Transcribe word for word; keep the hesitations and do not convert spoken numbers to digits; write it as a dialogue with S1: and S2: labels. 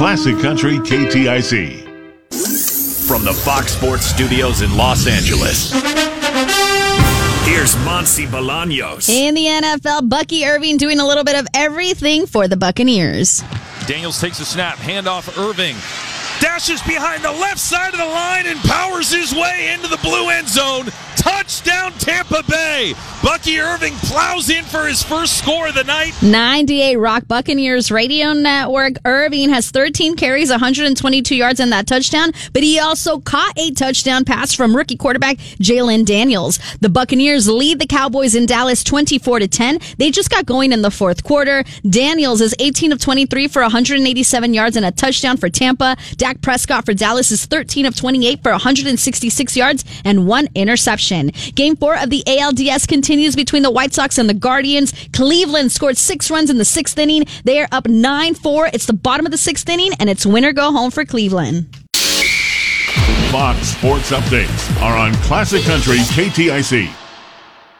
S1: Classic Country K T I C.
S2: From the Fox Sports Studios in Los Angeles, here's Monty Bolaños.
S3: In the N F L, Bucky Irving doing a little bit of everything for the Buccaneers.
S4: Daniels takes a snap, handoff Irving. Dashes behind the left side of the line and powers his way into the blue end zone. Touchdown, Tampa Bay. Bucky Irving plows in for his first score of the night.
S3: ninety-eight Rock Buccaneers Radio Network. Irving has thirteen carries, one hundred twenty-two yards in that touchdown, but he also caught a touchdown pass from rookie quarterback Jalen Daniels. The Buccaneers lead the Cowboys in Dallas twenty-four to ten. They just got going in the fourth quarter. Daniels is eighteen of twenty-three for one hundred eighty-seven yards and a touchdown for Tampa. Dak Prescott for Dallas is thirteen of twenty-eight for one hundred sixty-six yards and one interception. Game four of the A L D S continues between the White Sox and the Guardians. Cleveland scored six runs in the sixth inning. They are up nine four. It's the bottom of the sixth inning, and it's winner go home for Cleveland.
S1: Fox Sports Updates are on Classic Country K T I C.